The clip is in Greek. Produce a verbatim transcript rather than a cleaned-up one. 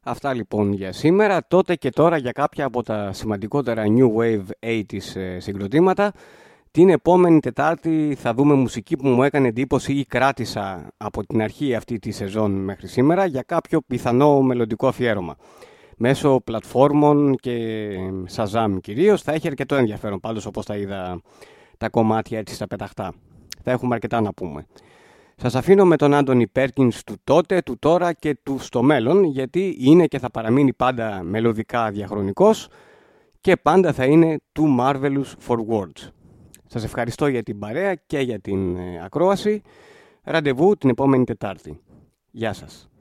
Αυτά λοιπόν για σήμερα. Τότε και τώρα για κάποια από τα σημαντικότερα New Wave ογδόντα συγκροτήματα. Την επόμενη Τετάρτη θα δούμε μουσική που μου έκανε εντύπωση ή κράτησα από την αρχή αυτή τη σεζόν μέχρι σήμερα για κάποιο πιθανό μελλοντικό αφιέρωμα. Μέσω πλατφόρμων και Shazam κυρίως θα έχει αρκετό ενδιαφέρον, πάντως όπως τα είδα τα κομμάτια έτσι στα πεταχτά. Θα έχουμε αρκετά να πούμε. Σας αφήνω με τον Άντονι Πέρκινς του τότε, του τώρα και του στο μέλλον, γιατί είναι και θα παραμείνει πάντα μελωδικά διαχρονικός και πάντα θα είναι too marvelous for words. Σας ευχαριστώ για την παρέα και για την ακρόαση. Ραντεβού την επόμενη Τετάρτη. Γεια σας.